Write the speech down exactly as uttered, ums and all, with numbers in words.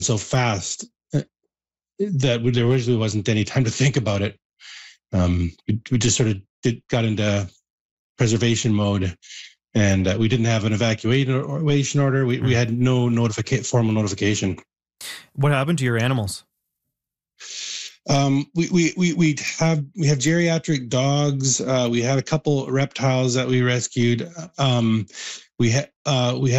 so fast uh, that there originally wasn't any time to think about it. Um, we, we just sort of did, got into preservation mode, and uh, we didn't have an evacuation order. We, mm. we had no notification, formal notification. What happened to your animals? Um, we, we, we, we have, we have geriatric dogs. Uh, we had a couple reptiles that we rescued. Um, we had, uh, we had